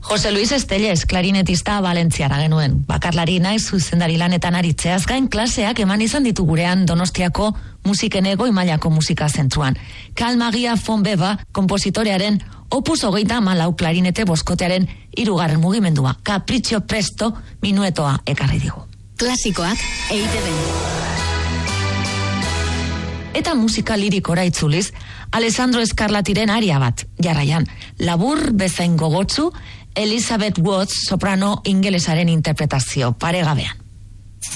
Jose Luis Estelles, klarinetista Valentziara genuen. Bakarlari naiz zuzendari lanetan aritzeaz gain klaseak eman izan ditu gurean Donostiako musiken goi mailako musika zentruan. Karl Maria von Beba, kompositorearen opus 34 klarinete boskotearen 3. mugimendua. Capriccio presto minuetoa ekarri digu. Klasikoak EITB. Eta musika lirikora itzuliz, Alessandro Scarlatiren aria bat, jarraian, labur bezain gogotsu, Elizabeth Watts soprano ingelesaren interpretazio paregabean.